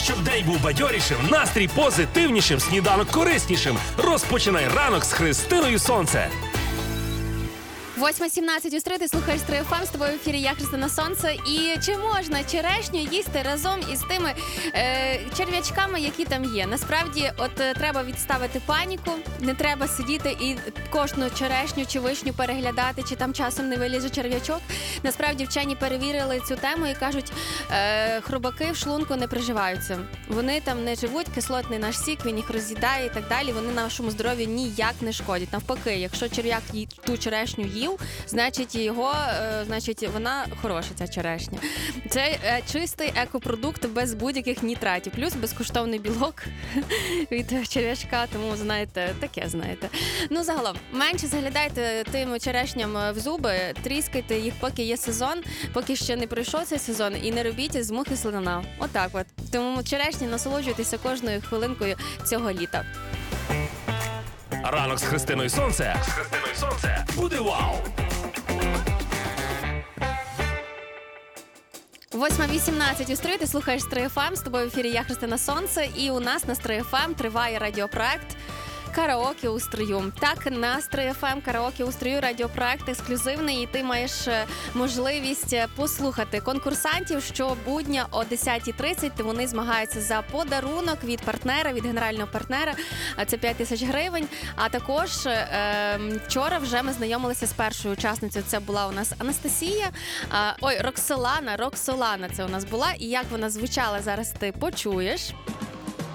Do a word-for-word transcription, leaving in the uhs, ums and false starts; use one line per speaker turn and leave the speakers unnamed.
Щоб день був бадьорішим, настрій позитивнішим, сніданок кориснішим. Розпочинай ранок з Христиною Сонце.
восьма сімнадцять у стрій, ти слухаєш три еф ем, з тобою в ефірі я, Христина Сонце. І чи можна черешню їсти разом із тими е, черв'ячками, які там є? Насправді, от е, треба відставити паніку, не треба сидіти і кожну черешню чи вишню переглядати, чи там часом не вилізе черв'ячок. Насправді вчені перевірили цю тему і кажуть, е, хробаки в шлунку не приживаються. Вони там не живуть, кислотний наш сік, він їх роз'їдає і так далі. Вони нашому здоров'ю ніяк не шкодять. Навпаки, якщо черв'як ї- ту черешню їв, значить його, е, значить вона хороша, ця черешня. Це е, чистий екопродукт без будь-яких нітратів, плюс безкоштовний білок від черв'ячка, тому знаєте, таке знаєте. Ну загалом, менше заглядайте тим черешням в зуби, тріскайте їх, поки є сезон, поки ще не пройшов цей сезон, і не робіть з мухи слона. Отак от. Тому черешні насолоджуйтеся кожною хвилинкою цього літа.
Ранок з Христиною Сонце. З Христиною Сонце буде вау!
восьма вісімнадцять у стрій, ти слухаєш три еф ем, з тобою в ефірі я, Христина Сонце, і у нас на три еф ем триває радіопроект «Караоке у строю». Так, на три еф ем «Караоке у строю» радіопроект ексклюзивний, і ти маєш е, можливість послухати конкурсантів щобудня о десята тридцять. Вони змагаються за подарунок від партнера, від генерального партнера. А це п'ять тисяч гривень. А також е, вчора вже ми знайомилися з першою учасницею. Це була у нас Анастасія. А, ой, Роксолана, Роксолана це у нас була. І як вона звучала, зараз ти почуєш.